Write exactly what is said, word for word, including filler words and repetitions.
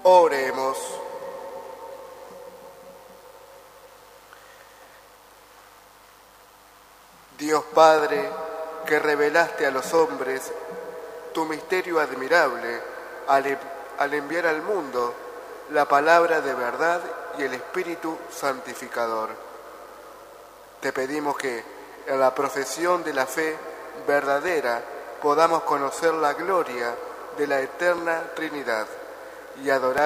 Oremos. Dios Padre, que revelaste a los hombres tu misterio admirable al, al enviar al mundo la palabra de verdad y el Espíritu santificador. Te pedimos que en la profesión de la fe verdadera podamos conocer la gloria de la eterna Trinidad y adorar